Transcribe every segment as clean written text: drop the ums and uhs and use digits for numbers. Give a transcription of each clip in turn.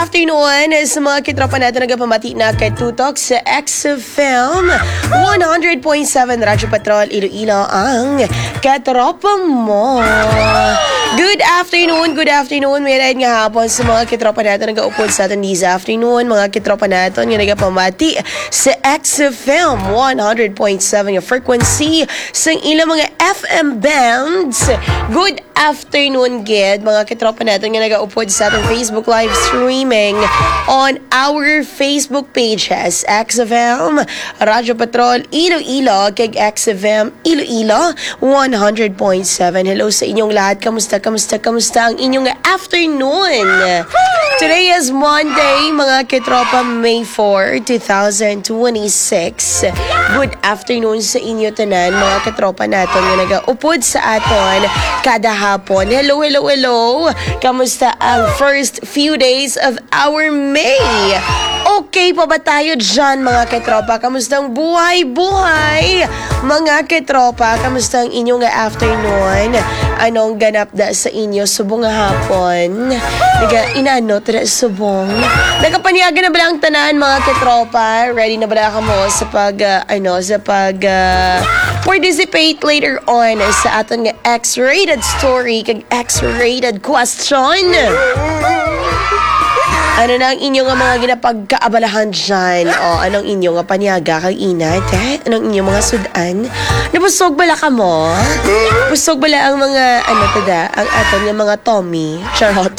afternoon sa mga kitropa natin nagpamati na kay Tutok sa XFM 100.7 Radyo Patrol Iloilo ang katropa mo. Good afternoon. May rin nga hapon sa mga kitropa natin nag-upod sa atin this afternoon. Mga kitropa natin nga nagpamati sa XFM 100.7 yung frequency sa ilang mga FM bands. Good afternoon, Gid. Mga kitropa natin nga nag-upod sa ating Facebook live streaming on our Facebook pages. XFM Radyo Patrol Iloilo kay XFM Iloilo 100.7. Hello sa inyong lahat. Kamusta ang inyong afternoon? Today is Monday, mga kitropa, May 4, 2026. Good afternoon sa inyo tanan, mga kitropa natin nga nag-upod sa aton kada hapon. Hello. Kamusta ang first few days of our May? Okay pa ba tayo dyan, mga kitropa? Kamusta ang buhay? Mga kitropa, kamusta ang inyong afternoon? Anong ganap da sa inyo subong nga hapon? Subong. Nagapaniaga na ba ang tanan, mga kitropa? Ready na ba ka mo sa participate later on sa aton nga X-rated story kag X-rated question? Ano na ang inyong mga ginapagkaabalahan dyan? O, anong inyong paniaga kag inat? Anong inyong mga sudan? Nabusog bala ka mo? Busog bala ang mga, ang aton nga mga Tommy? Charot.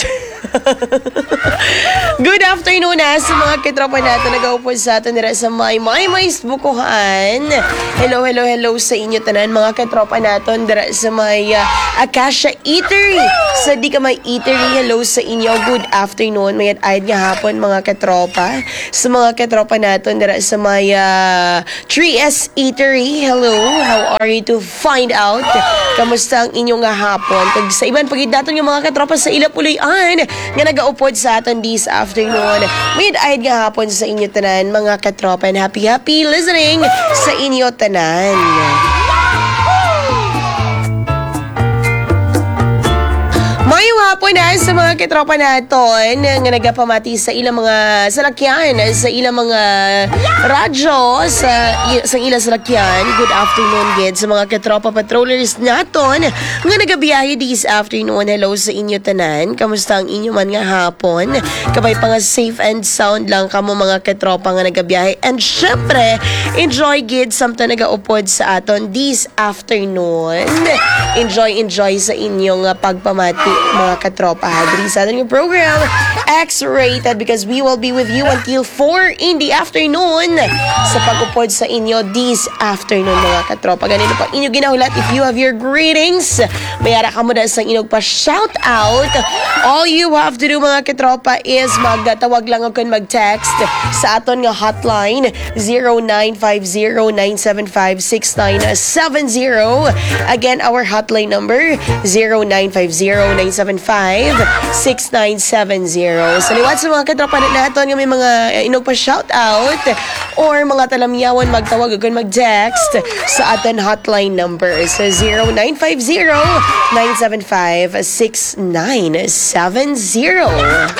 Good afternoon sa mga kitropa natin nag-upod sa atin nila sa may bukuhan. Hello sa inyo tanan, mga kitropa natin nila sa may Acacia Eatery. Sa di ka may eatery, hello sa inyo. Good afternoon. May ayad nga hapon, mga kitropa. Sa mga kitropa natin nila sa may 3S Eatery. Hello, how are you to find out? Kamusta ang inyong hapon? Kag sa iban pagid yung mga kitropa sa Ilapuloyan nga nag-upod sa aton this afternoon. May ayad nga hapon sa inyo tanan, mga katropa, and happy listening sa inyo tanan. Mayong hapon sa mga kitropa naton nga nagapamati sa ilang mga salakyan, sa ilang mga radyo, sa ilang salakyan. Good afternoon, Gid, sa mga kitropa patrollers naton nga nagabiyahe this afternoon. Hello sa inyo tanan. Kamusta ang inyo man nga hapon? Kabay pa nga safe and sound lang kamo, mga kitropa nga nagabiyahe. And syempre, enjoy, Gid, samtang nagaupod sa aton this afternoon. Enjoy sa inyong pagpamati, mga katropa. Hadri sa atin yung program X-rated, because we will be with you until 4 in the afternoon sa pag-upod sa inyo this afternoon, mga katropa. Ganito pa inyo ginahulat. If you have your greetings, mayara ka mo na sa inyong pa-shout out. All you have to do, mga katropa, is magtawag lang ako, mag-text sa aton nga hotline 0950-975-6970. Again, our hotline number 0950-975-6970. Sa liwat sa mga katropa natin nga may mga inog pa shoutout or mga talamyawan, magtawag o mag-text sa atin hotline number sa 0950-975-6970.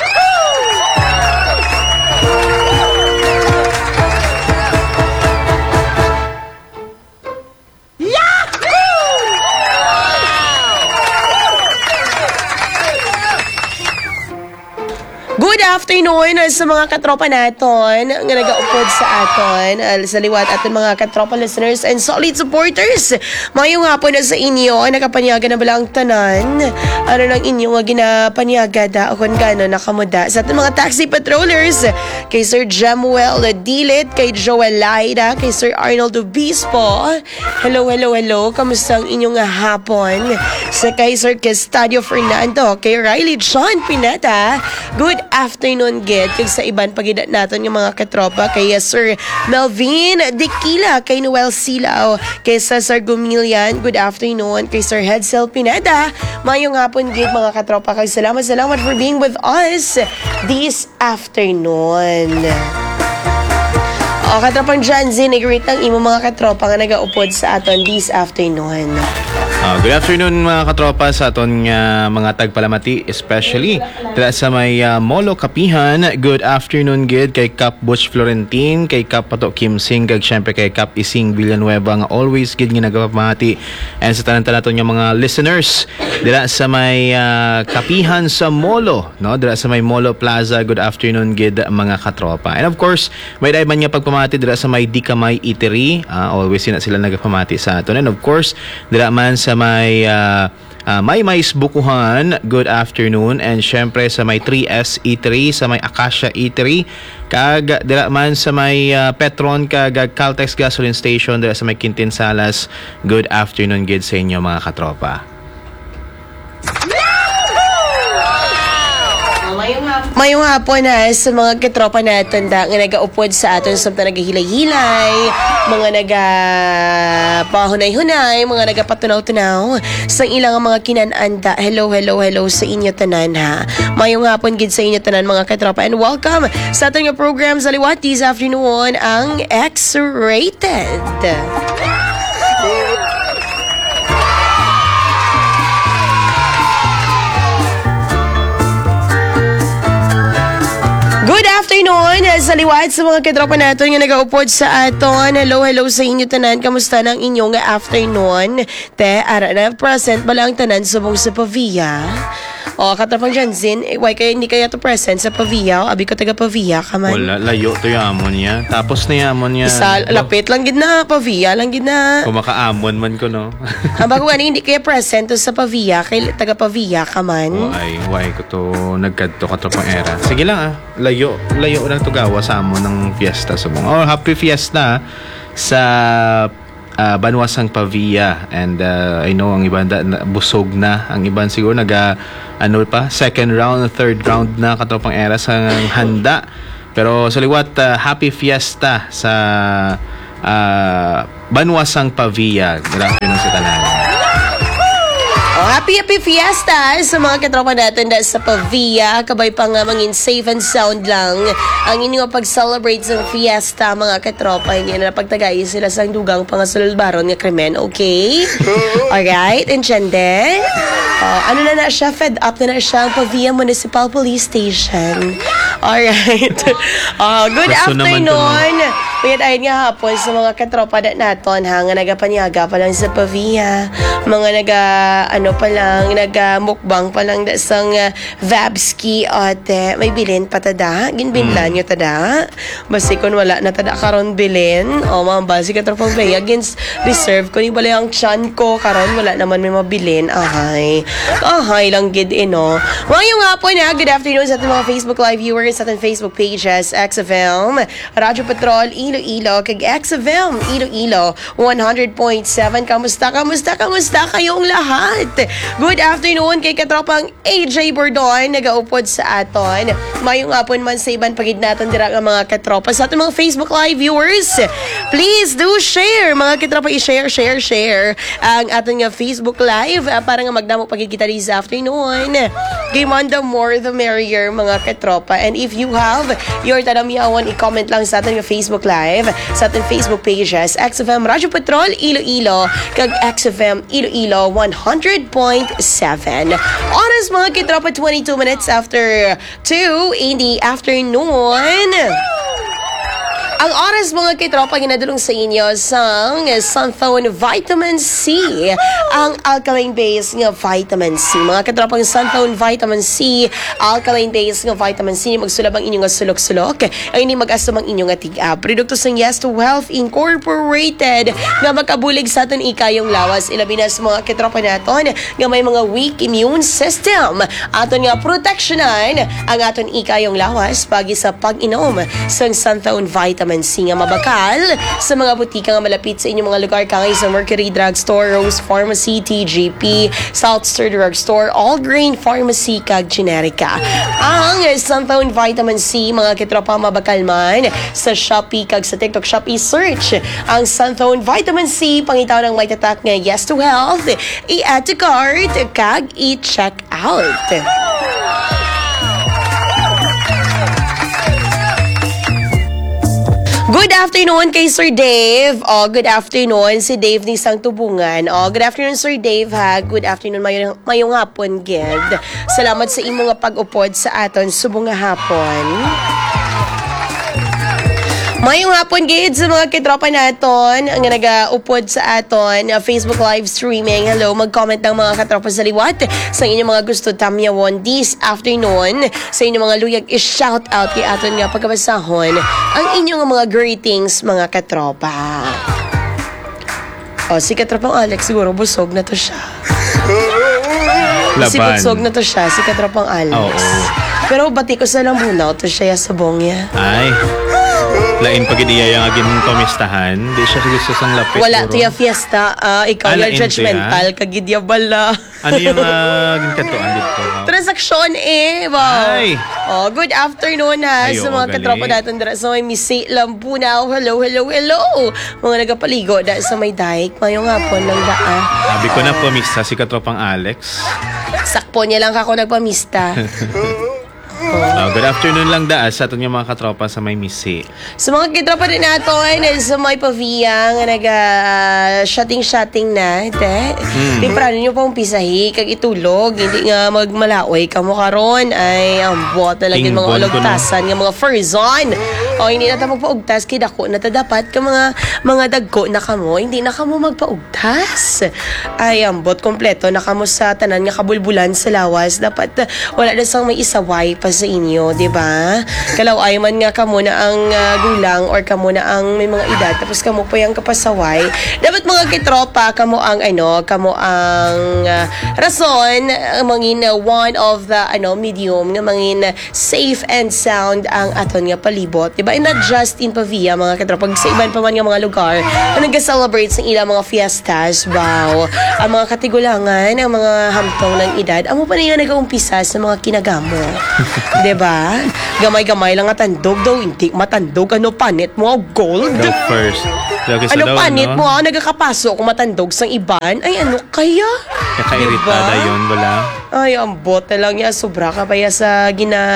Good afternoon sa mga katropa naton nga nag-upod sa aton, sa liwat aton mga katropa listeners and solid supporters. Mayong hapon na sa inyo. Nakapanyaga na bala ang tanan? Ano lang inyo nga ginapanyaga da o kung gano'n nakamuda sa aton mga taxi patrollers? Kay Sir Jemuel Dilit, kay Joel Laida, kay Sir Arnold Obispo. Hello. Kamusta ang inyong hapon? Sa kay Sir Castadio Fernando, kay Riley John Pineta. Good afternoon, Gid. Kag sa iban pagidat natin yung mga katropa, kay Sir Melvin Dequila, kay Noel Silao, kay Cesar Gumilian. Good afternoon, kay Sir Hedsel Pineda. Mayong hapon, Gid, mga katropa. Kay salamat for being with us this afternoon. Katropang John Z, nag-greet ang imo mga katropa nga nag-upod sa aton this afternoon. Good afternoon mga katropa sa aton mga tagpalamati, especially dira sa may Molo Kapihan. Good afternoon gid kay Kap Butch Florentin, kay Kap Pato Kim Sing, kag syempre kay Kap Ising Villanueva nga always gid nga nagpamati. And sa tanan naton nga mga listeners dira sa may Kapihan sa Molo, no? Dira sa may Molo Plaza. Good afternoon gid mga katropa. And of course, may dayman nga pagpamati dira sa may Di Kamay Eatery. Always sila nagpamati sa aton. And of course, dira man sa may Mais Bukuhan, good afternoon. And syempre sa may 3S Eatery, sa may Acacia Eatery, kag dira man sa may Petron kag Caltex Gasoline Station, dira sa may Quintin Salas, good afternoon gid sa inyo mga katropa. Mayong hapon na sa mga katropa natin nga nagaupod sa aton sa nagahilay-hilay, mga nagapahunay-hunay, mga nagapatunaw-tunaw sa ilang mga kinananda. Hello sa inyo tanan ha. Mayong hapon gid sa inyo tanan mga katropa, and welcome sa ating program sa liwat this afternoon, ang X-Rated. Good afternoon sa liwat sa mga katropa natin nga nagaupod sa aton. Hello sa inyo tanan. Kamusta ng inyong afternoon? Te, ara na present ba lang tanan subong sa Pavia? O, katropang Janzin, why kaya hindi kaya to present sa Pavia? Abi ko taga Pavia ka man. Wala, layo to yamon niya. Tapos na yamon niya. Isa, lapit lang gid na, Pavia lang gid na. Kumakaamon man ko, no? Ang bago nga hindi kaya present to sa Pavia, kay taga Pavia ka man. Why ko to nagkadto katropang era. Sige lang layo lang to gawa sa amon ng fiesta sa mga. Happy fiesta sa Banwasang Pavia. And I know ang iban busog na, ang iban siguro second round, third round na katropang era sa handa. Pero sa liwat, happy fiesta sa Banwasang Pavia. Grabe na sa tanan. Happy fiesta sa mga katropa natin da sa Pavia. Kabay pa nga mangin safe and sound lang ang inyong pag-celebrate sa fiesta mga katropa. Hindi na napagtagay sila sa dugang pangasulbaron nga krimen, okay? Alright, enchende? Ano na siya? Fed up na siya ang Pavia Municipal Police Station. Alright. Good afternoon. Kaya dahil nga hapon sa mga katropa naton ha, nga nagapanyaga pa lang sa Pavia. Mga nagamukbang pa lang da sang Vabski at may bilin pa tada. Ginbinlan nyo tada. Basi kung wala na tada karon bilin. O mga basi katropang Pavia. Against reserve ko ni balay ang tiyan ko. Karon wala naman may mabilin. Ahay lang gid ino. Ngayong hapon ha, good afternoon sa ating mga Facebook Live viewers, sa ating Facebook pages, XFM, Radyo Patrol, Iloilo, kag XFM, Iloilo, 100.7. Kamusta kayong lahat? Good afternoon kay katropang AJ Bordon, nagaupod sa aton. Mayong hapon man sa iban pagid naton dira ang mga katropa. Sa ating mga Facebook Live viewers, please do share. Mga katropa, i-share ang ating Facebook Live para nga magdamo pagid kita this afternoon. Game on, the more the merrier mga katropa. And if you have your tanamiyawan, i-comment lang sa ating Facebook Live, sa ating Facebook pages, XFM Radyo Patrol Iloilo, kag XFM Iloilo 100.7. Oras mga katropa, 22 minutes after 2 in the afternoon. Ang oras mga kitropa ginadulong sa inyo sang Sunphone Vitamin C, ang alkaline base nga vitamin C. Mga kitropang Sunphone Vitamin C, alkaline base nga vitamin C, magsulab ang inyong sulok-sulok, ay hindi mag-asam ang inyong atig-up. Produkto sang Yes to Health Incorporated nga makabulig sa aton ikayong lawas. Ilabi na sa mga kitropa naton nga may mga weak immune system. Aton nga proteksyonan ang aton ikayong lawas pagi sa pag-inom sang Sunphone Vitamin C nga mabakal sa mga butika nga malapit sa inyong mga lugar kangay sa Mercury Drugstore, Rose Pharmacy, TGP, Southstar Drugstore, All Grain Pharmacy, kag Generica. Ang Sunphone Vitamin C mga kitropa mabakal man sa Shopee kag sa TikTok Shop, i-search ang Sunphone Vitamin C, pangitaw ng may tatak nga Yes to Health, i-add to cart kag i-check out. Good afternoon kay Sir Dave. Good afternoon si Dave ni Sang Tubungan. Good afternoon Sir Dave ha. Good afternoon mayong hapon gid. Salamat sa imo nga pag-upod sa aton subong nga hapon. Mayong hapon gid sa mga kitropa naton nga nagaupod sa aton Facebook live streaming. Hello, mag-comment ng mga katropa sa liwat sa inyong mga gusto tamyawon this afternoon. Sa inyong mga luyag i-shout out kay aton nga pagkabasahon ang inyong mga greetings mga katropa. Si katropang Alex siguro busog na to siya. Laban. Si busog na to siya, si katropang Alex. Pero bati ko sa lambunaw to siya sa bongya. Ay. Lain pag iya yung aging pamistahan, di siya gusto sang lapit. Wala to yung fiesta, ikaw yung judgmental, kagidya bala. Ano yung ginkantuan dito? Transaksyon wow. Ay. Good afternoon ha sa mga katropa natin dira sa may Misi Lambunaw. Hello. Mga nagapaligo da sa may daik, mayong hapon lang daan. Sabi ko na pamista si katropang Alex. Sakpo niya lang ako nagpamista. Good afternoon lang sa aton yung mga katropa sa may Misi. Sa mga kitropa din natin sa may Pavia nga nag-shutting na di parang nyo pa umpisahi kag itulog hindi nga magmalaoy kamo karon ay ambot talaga yung mga ulogtasan nga mga furzon hindi na ta magpaugtas kay dako na ta dapat ka mga dagko na kamo hindi na kamo magpaugtas ay ambot kompleto na kamo sa tanan nga kabulbulan sa lawas dapat wala na sang may isaway pa sa inyo, di ba? Kalaw ay man nga kamo na ang gulang or kamo na ang may mga edad tapos kamo pa yung kapasaway. Dapat mga kitropa kamo ang rason mangin one of the medium nga mangin safe and sound ang aton nga palibot, di ba? And not just in Pavia mga kitropa, sa iban pa man nga mga lugar na nag-celebrate sa ilang mga fiestas. Wow! Ang mga katigulangan, ang mga hamtong ng edad, amo pa na nag-uumpisa sa mga kinagamo. Diba? Gamay-gamay lang nga tandog daw, hindi matandog. Ano panit mo? Gold? The first. Ano panit mo? Nagkakapasok kung matandog sang iban? Ay, ano kaya? Kakairitada yun, wala? Ay, ang bote lang niya. Sobra ka pa sa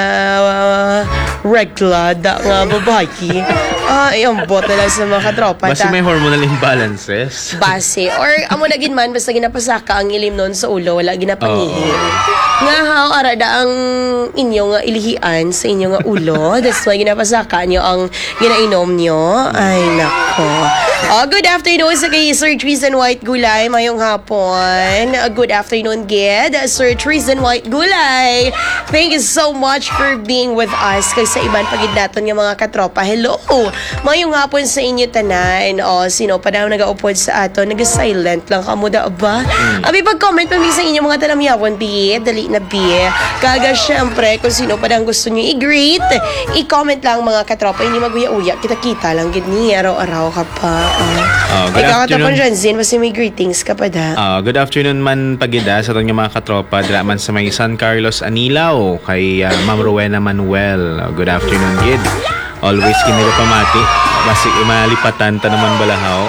regla nga babayi. Ay, ang bote lang sa mga katropa. Basta may hormonal imbalances. Base. Or, amo na ginman, basta ginapasaka ang ilim nun sa ulo, wala ginapangihi. Nga how arada ang inyo nga ilihian sa inyo nga ulo. That's why ginapasaka nyo ang ginainom nyo. Ay, nako. Good afternoon sa kay Sir Treason White Gulay. Mayong hapon. Good afternoon, Ged. Sir Treason White Gulay. Thank you so much for being with us. Kay sa iban pagid naton nga mga katropa. Hello. Mayong hapon sa inyo tanan. Sino pa daw nag-aupod sa aton? Nag-silent lang kamo da ba? Abi pag-comment pa mi sa inyo mga talamyawon, bi. Dali na bi. Kaga syempre kung sino pa daw gusto niyo i-greet, i-comment lang mga katropa. Hindi maguya-uya. Kita-kita lang gid ni araw-araw ka pa. Good afternoon. Ikaw Zin, basta may greetings ka pa da. Good afternoon man pagida sa itong mga katropa dira man sa may San Carlos Anilao kay Ma'am Rowena Manuel. Good afternoon, Gid. Always kiniga pamati. Basi malipatan ta naman balahaw.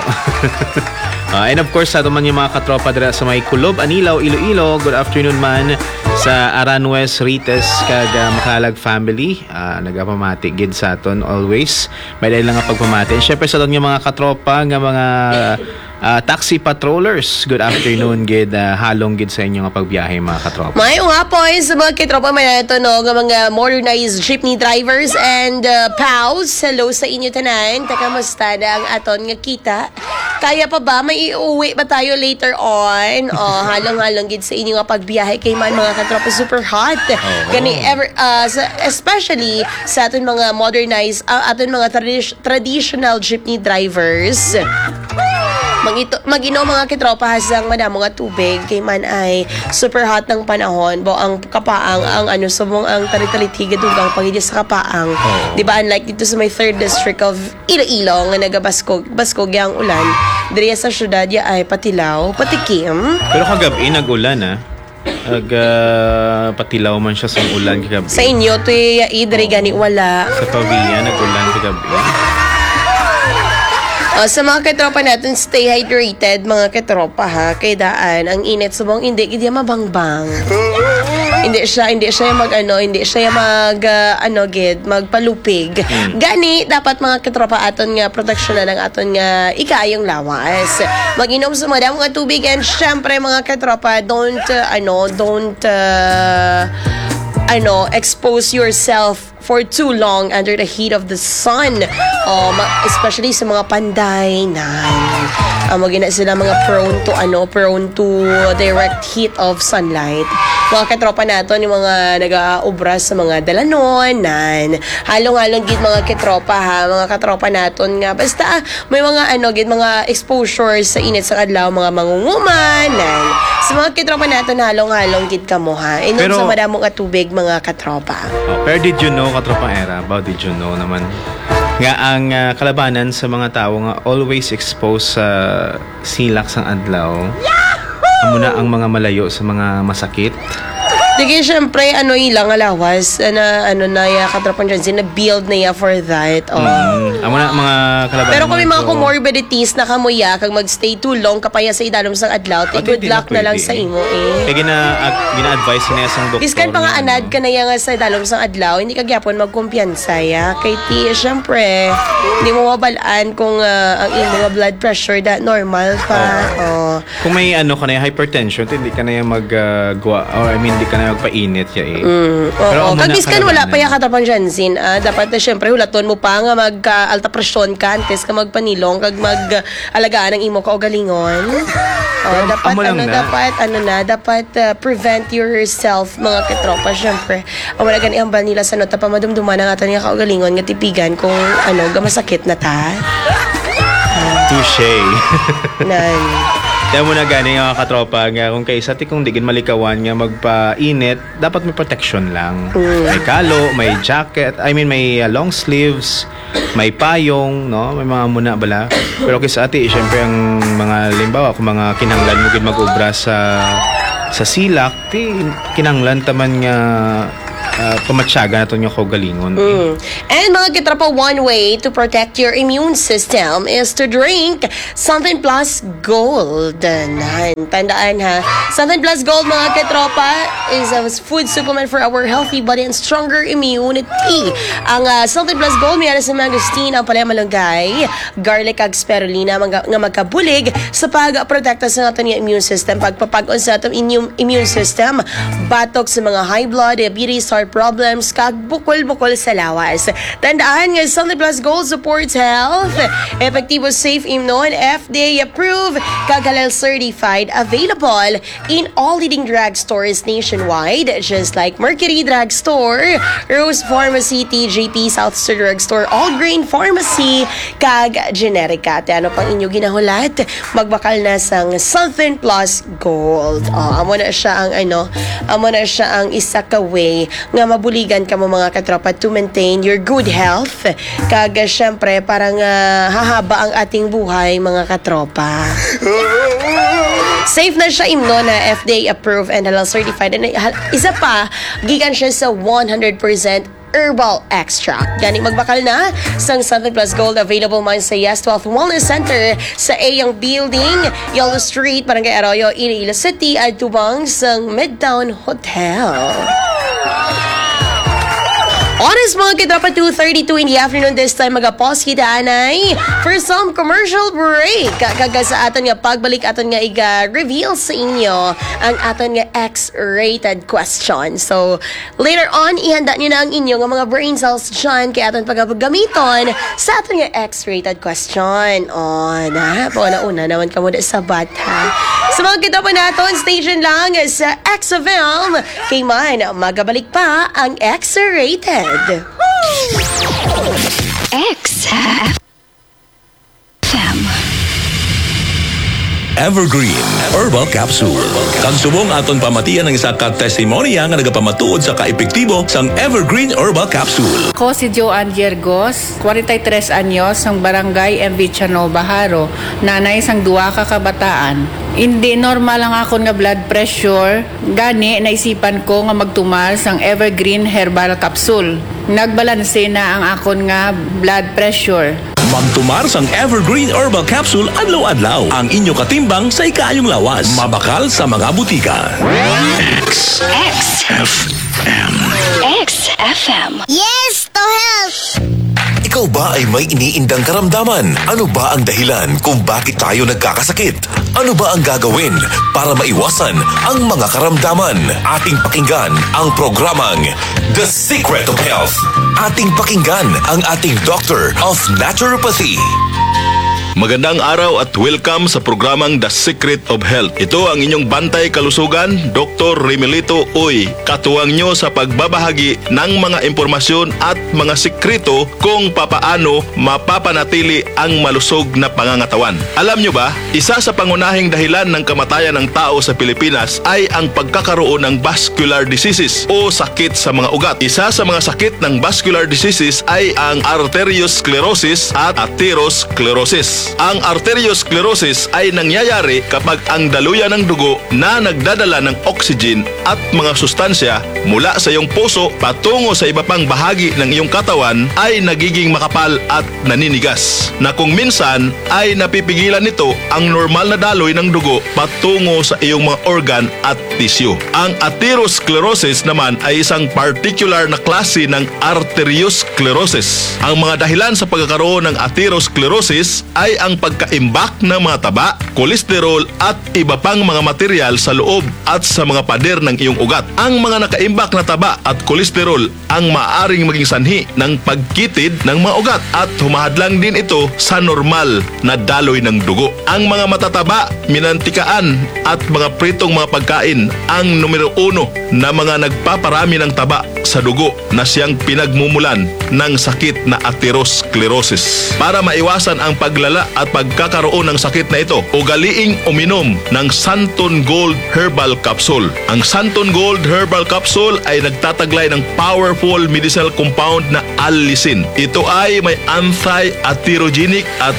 And of course, sa ito man yung mga katropa dira sa may Kulob, Anilao, Iloilo. Good afternoon man sa Aranwes, Rites, kag Makalag family. Nagapamati gid sa aton always. May dahil lang nga pagpamati. And syempre sa aton yung mga katropa, nga mga taxi patrollers. Good afternoon gid. Halong gid sa inyo nga pagbiyahe mga katropa. Mayong hapon sa mga katropa may ito nga mga modernized jeepney drivers and pals. Hello sa inyo tanan. Kamusta na ang aton nga kita? Kaya pa ba? May iuwi ba tayo later on? Halong-halong gid sa inyo nga pagbiyahe kay man mga katropa super hot. Gani especially sa aton mga modernized aton mga traditional jeepney drivers. Mag-inom mga kitropa hasang madamo nga tubig kay man ay super hot ng panahon bo ang kapaang ang subong ang talitalitig dugang pagidya sa kapaang. Di ba unlike dito sa may 3rd district of Iloilo nga nagabaskog yang ulan diri sa syudad ya ay patilaw patikim. Pero kagabi nag-ulan patilaw man siya sa ulan kagabi. Sa inyo to idri gani wala. Sa Pavia nag-ulan kagabi. Sa mga katropa natin, stay hydrated mga katropa ha. Kay daan, ang init subong hindi, hindi mabangbang. hindi siya magpalupig. Gani dapat mga katropa aton nga proteksyonan ang aton nga ikayong lawas. Mag-inom sa mga damong nga tubig, and syempre mga katropa, don't expose yourself for too long under the heat of the sun. Especially sa mga panday na magina sila mga prone to direct heat of sunlight. Mga katropa naton yung mga nag-aobra sa mga dalanon nan halong-halong gid mga katropa ha, mga katropa naton nga basta may mga mga exposure sa init sa adlaw, mga mangunguman nan sa mga katropa naton halong-halong gid kamo ha. Inom sa madamo nga tubig mga katropa. Pero did you know, katropang era, did you know naman nga ang kalabanan sa mga tao nga always exposed sa silak sang adlaw, amo na ang mga malayo sa mga masakit. Sige, syempre, ilang alawas na katrapan dyan, build na for that. Amo na mga kalabanan. Pero kung may mga comorbidities na kamuya, kag magstay too long, kapaya sa idalom sang adlaw, good luck na lang sa imo Kaya gina-advise niya sang doktor. Iskan pa nga anad ka na yang sa idalom sang adlaw, hindi ka gyapon magkumpiyansa ya. Kay syempre, hindi mo mabalaan kung ang imo nga blood pressure normal pa. Kung may ka na hypertension, hindi ka na hindi ka na magpainit ya Pero kag biskan wala pa ya katrapan Jansin, dapat na syempre hulaton mo pa nga alta presyon ka antes ka magpanilong kag mag-alagaan ang imo kaugalingon. Dapat prevent yourself mga katropa syempre. Wala gani ambal nila sa nota pa madumduman ang aton nga kaugalingon nga tipigan kung gamasakit na ta. Touché. Nan. Kaya mo na gani nga katropa nga kung kaysa kung digin malikawan nga magpainit, dapat may protection lang. May kalo, may jacket, may long sleeves, may payong, no? May mga muna bala. Pero kaysa syempre ang mga limbawa kung mga kinanglan mo gid mag-ubra sa silak, kinanglan taman nga pamatsyaga na ito yung kaugalingon. And mga katropa, one way to protect your immune system is to drink Something Plus Gold. Tandaan ha, Something Plus Gold mga katropa is a food supplement for our healthy body and stronger immunity. Ang Something Plus Gold may sa mangosteen, ang palaya malunggay, garlic ag spirulina nga magkabulig sa pag-protekta sa ating immune system, pagpapag-on sa ating immune system, batok sa mga high blood, diabetes, heart problems, kag bukol-bukol sa lawas. Tandaan nga Something Plus Gold supports health, epektibo, safe, imnon, FDA approved, kag halal certified, available in all leading drugstores nationwide, just like Mercury Drugstore, Rose Pharmacy, TJP, Southstar Drugstore, All Grain Pharmacy, kag Generica. Ano pang inyo ginahulat? Magbakal na sang Something Plus Gold. Amo na siya ang isa ka way nga mabuligan ka mo mga katropa to maintain your good health. Kag syempre parang hahaba ang ating buhay mga katropa. Safe na siya imno na FDA approved and halal certified. And isa pa, gikan siya sa 100% herbal extract. Gani magbakal na sang Something Plus Gold, available man sa Yes 12 Wellness Center sa Ayang Building, Yellow Street, Barangay Arroyo, Iloilo City, at tubang sang Midtown Hotel. Oras mga katropa, 2:32 in the afternoon. This time mag-pause kita anay for some commercial break. Kaga sa aton nga pagbalik, aton nga iga-reveal sa inyo ang aton nga X-rated question. So later on, ihanda niyo na ang inyo nga mga brain cells dyan kaya aton pagagamiton sa aton nga X-rated question. Una naman ka muna sa bata. Sa mga katropa naton, station lang sa XFM. Kay man, magabalik pa ang X-rated. XFM Evergreen Herbal Capsule. Kagsubong aton pamatian ng isa ka testimonya nga nagapamatuod sa kaepektibo sang Evergreen Herbal Capsule. Ako si Joanne Yergos, 43 anyos, sang Barangay MV Chano, Baharo, nanay sang duwa ka kabataan. Hindi normal ang akon nga blood pressure, gani naisipan ko nga magtumal sang Evergreen Herbal Capsule. Nagbalanse na ang akon nga blood pressure. Magtumar sang Evergreen Herbal Capsule adlaw-adlaw. Ang inyo katimbang sa ikayong lawas. Mabakal sa mga butika. XFM. XFM. Yes, to help! Ikaw ba ay may iniindang karamdaman? Ano ba ang dahilan kung bakit tayo nagkakasakit? Ano ba ang gagawin para maiwasan ang mga karamdaman? Ating pakinggan ang programang The Secret of Health. Ating pakinggan ang ating Doctor of Naturopathy. Magandang araw at welcome sa programang The Secret of Health. Ito ang inyong bantay kalusugan, Dr. Remelito Uy. Katuwang nyo sa pagbabahagi ng mga impormasyon at mga sikreto kung papaano mapapanatili ang malusog na pangangatawan. Alam nyo ba, isa sa pangunahing dahilan ng kamatayan ng tao sa Pilipinas ay ang pagkakaroon ng vascular diseases o sakit sa mga ugat. Isa sa mga sakit ng vascular diseases ay ang arteriosclerosis at atherosclerosis. Ang arteriosclerosis ay nangyayari kapag ang daluyan ng dugo na nagdadala ng oxygen at mga sustansya mula sa iyong puso patungo sa iba pang bahagi ng iyong katawan ay nagiging makapal at naninigas, na kung minsan ay napipigilan nito ang normal na daloy ng dugo patungo sa iyong mga organ at tissue. Ang atherosclerosis naman ay isang particular na klase ng arteriosclerosis. Ang mga dahilan sa pagkakaroon ng atherosclerosis ay ang pagkaimbak ng mga taba, kolesterol at iba pang mga material sa loob at sa mga pader ng iyong ugat. Ang mga nakaimbak na taba at kolesterol ang maaaring maging sanhi ng pagkitid ng mga ugat at humahadlang din ito sa normal na daloy ng dugo. Ang mga matataba, minantikaan at mga pritong mga pagkain ang numero 1 na mga nagpaparami ng taba sa dugo na siyang pinagmumulan ng sakit na atherosclerosis. Para maiwasan ang paglala at pagkakaroon ng sakit na ito, ugaliing uminom ng Santon Gold Herbal Capsule. Ang Santon Gold Herbal Capsule ay nagtataglay ng powerful medicinal compound na allicin. Ito ay may anti-atherogenic at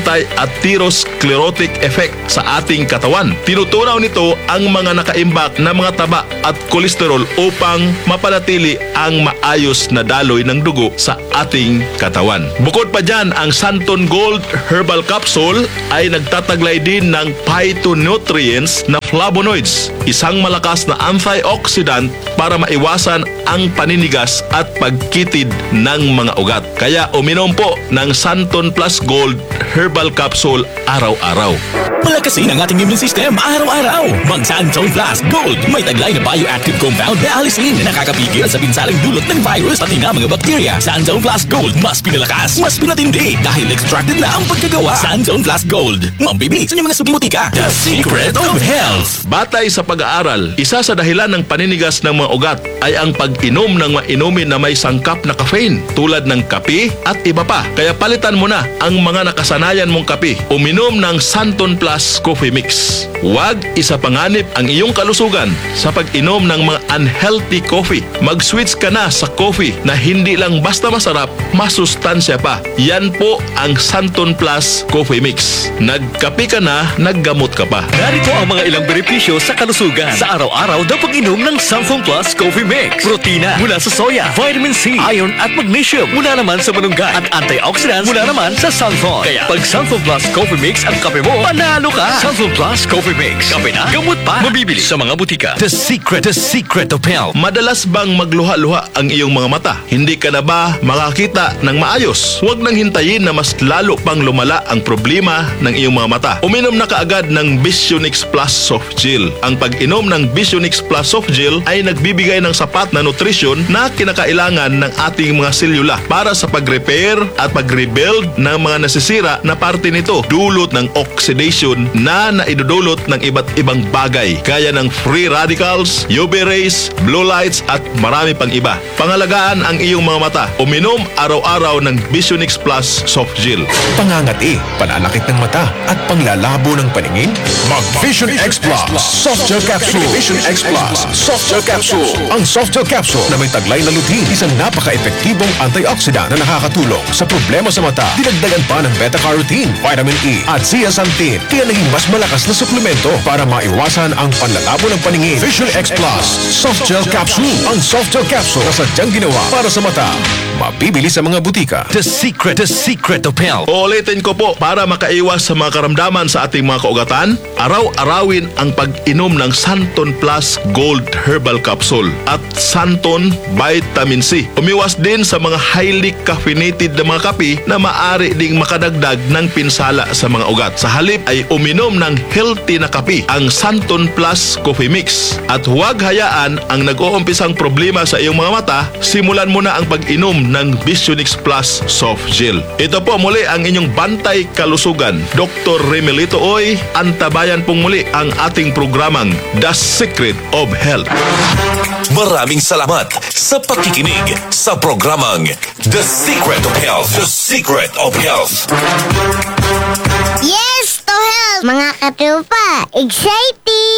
anti-atherosclerotic effect sa ating katawan. Tinutunaw nito ang mga nakaimbak na mga taba at kolesterol upang mapanatili ang maayos na daloy ng dugo sa ating katawan. Bukod pa dyan, ang Santon Gold Herbal Capsule ay nagtataglay din ng phytonutrients na flavonoids, isang malakas na antioxidant para maiwasan ang paninigas at pagkitid ng mga ugat. Kaya uminom po ng Santon Plus Gold Herbal Capsule araw-araw. Palakasin ang ating immune system araw-araw. Mag-Santon Plus Gold. May taglay na bioactive compound na allicin na nakakapigil sa pinsalang dulot ng virus pati na mga bakterya. Santon Plus Gold. Mas pinalakas, mas pinatindi dahil extracted na ang pagkagawa. Santon Plus Gold. Mambibili sa inyong mga sukimutika. The Secret of Health. Batay sa pag-aaral, isa sa dahilan ng paninigas ng mga ugat ay ang pag-inom ng mga inumin na may sangkap na caffeine tulad ng kape at iba pa. Kaya palitan mo na ang mga nakasanayan mong kape. Uminom ng Santon Plus Coffee Mix. Huwag isapanganib ang iyong kalusugan sa pag-inom ng mga unhealthy coffee. Mag-switch ka na sa coffee na hindi lang basta masarap, masustansya pa. Yan po ang Santon Plus Coffee Mix. Nagkape ka na, naggamot ka pa. Narito ang mga ilang benepisyo sa kalusugan. Sa araw-araw daw pag-inom ng Santon Plus Coffee Mix. Protina mula sa soya, vitamin C, iron at magnesium mula naman sa malunggay at antioxidants mula naman sa Santon. Kaya pag Santon Plus Coffee Mix ang kape mo, panalo ka! Santon Plus Coffee Mix. Kape na, gamot pa. Mabibili sa mga butika. The Secret of Health. Madalas bang magluha-luha ang iyong mga mata? Hindi ka na ba makakita ng maayos? Huwag nang hintayin na mas lalo pang lumala ang problema ng iyong mga mata. Uminom na kaagad ng Visionix Plus Soft Gel. Ang pag-inom ng Visionix Plus Soft Gel ay nagbibigay ng sapat na nutrisyon na kinakailangan ng ating mga selula para sa pag-repair at pag-rebuild ng mga nasisira na parte nito, dulot ng oxidation na naidudulot ng iba't ibang bagay gaya ng free radicals, UV rays, blue lights at marami pang iba. Pangalagaan ang iyong mga mata. Uminom araw-araw ng Visionix Plus Soft Gel. Pangangati, pananakit ng mata at panglalabo ng paningin? Mag-Vision X Plus Soft Gel Capsule. Vision X Plus Soft Gel Capsule. Ang Soft Gel Capsule na may taglay na lutein, isang napaka-epektibong antioxidant na nakakatulong sa problema sa mata. Dinagdagan pa ng beta-carotene, vitamin E at zeaxanthin, kaya naging mas malakas na suplemento para maiwasan ang panlalabo ng paningin. Vision X Plus Soft Gel Capsule. Ang Soft Gel Capsule Capsule na sadyang ginawa para sa mata. Mabibili sa mga butika. The Secret of Health. Uulitin ko po, para makaiwas sa mga karamdaman sa ating mga kaugatan, araw-arawin ang pag-inom ng Santon Plus Gold Herbal Capsule at Santon Vitamin C. Umiwas din sa mga highly caffeinated na mga kape na maaari ding makadagdag ng pinsala sa mga ugat. Sa halip ay uminom ng healthy na kape, ang Santon Plus Coffee Mix. At huwag hayaan ang nag-uumpisang problema sa iyong mga mata, simulan mo na ang pag-inom ng Visionix Plus Soft Gel. Ito po muli ang inyong bantay kalusugan. Dr. Remelito Oy, antabayan pong muli ang ating programang The Secret of Health. Maraming salamat sa pakikinig sa programang The Secret of Health. The Secret of Health. Yes to health, mga katupa. Exciting!